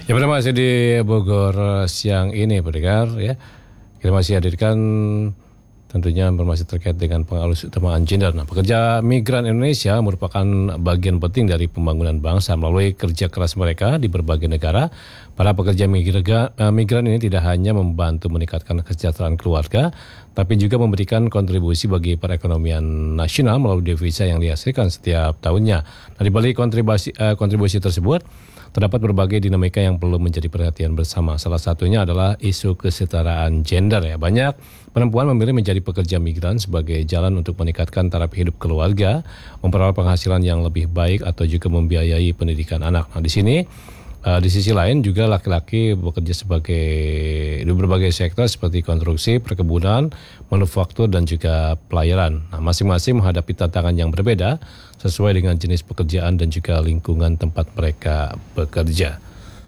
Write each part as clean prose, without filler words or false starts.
Ya, pada masih di Bogor siang ini, pendengar ya. Kita masih hadirkan tentunya informasi terkait dengan pengalus utamaan gender. Nah, pekerja migran Indonesia merupakan bagian penting dari pembangunan bangsa melalui kerja keras mereka di berbagai negara. Para pekerja migran ini tidak hanya membantu meningkatkan kesejahteraan keluarga, tapi juga memberikan kontribusi bagi perekonomian nasional melalui devisa yang dihasilkan setiap tahunnya. Nah, di balik kontribusi tersebut, terdapat berbagai dinamika yang perlu menjadi perhatian bersama. Salah satunya adalah isu kesetaraan gender ya. Banyak perempuan memilih menjadi pekerja migran sebagai jalan untuk meningkatkan taraf hidup keluarga, memperoleh penghasilan yang lebih baik atau juga membiayai pendidikan anak. Nah, di sini di sisi lain juga laki-laki bekerja di berbagai sektor seperti konstruksi, perkebunan, manufaktur dan juga pelayaran. Nah, masing-masing menghadapi tantangan yang berbeda sesuai dengan jenis pekerjaan dan juga lingkungan tempat mereka bekerja.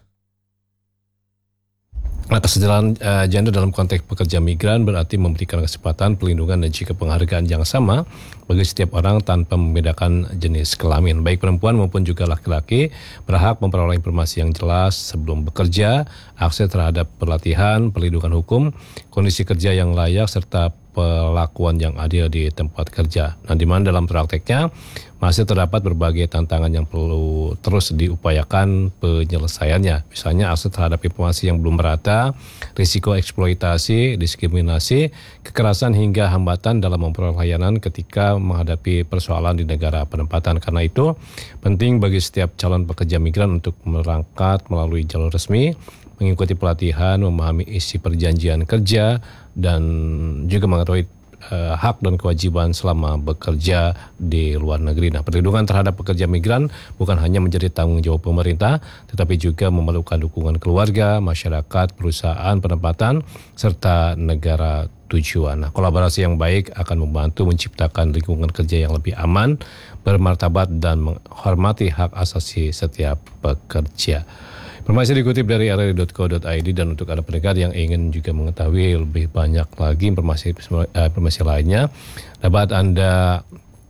Nah, kesetaraan gender dalam konteks pekerja migran berarti memberikan kesempatan, pelindungan dan juga penghargaan yang sama bagi setiap orang tanpa membedakan jenis kelamin. Baik perempuan maupun juga laki-laki berhak memperoleh informasi yang jelas sebelum bekerja, akses terhadap pelatihan, perlindungan hukum, kondisi kerja yang layak serta perlakuan yang adil di tempat kerja. Nah, di mana dalam prakteknya masih terdapat berbagai tantangan yang perlu terus diupayakan penyelesaiannya. Misalnya akses terhadap informasi yang belum merata, risiko eksploitasi, diskriminasi, kekerasan hingga hambatan dalam memperoleh layanan ketika menghadapi persoalan di negara penempatan. Karena itu penting bagi setiap calon pekerja migran untuk berangkat melalui jalur resmi, mengikuti pelatihan, memahami isi perjanjian kerja, dan juga mengetahui hak dan kewajiban selama bekerja di luar negeri. Nah, perlindungan terhadap pekerja migran bukan hanya menjadi tanggung jawab pemerintah, tetapi juga memerlukan dukungan keluarga, masyarakat, perusahaan penempatan, serta negara tujuan. Nah, kolaborasi yang baik akan membantu menciptakan lingkungan kerja yang lebih aman, bermartabat, dan menghormati hak asasi setiap pekerja. Informasi dikutip dari rri.co.id, dan untuk Anda pendengar yang ingin juga mengetahui lebih banyak lagi informasi lainnya, dapat Anda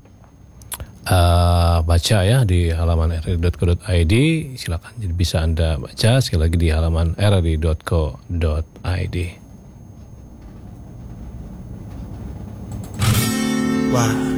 baca ya di halaman rri.co.id. Silakan, jadi bisa Anda baca sekali lagi di halaman rri.co.id. Wah.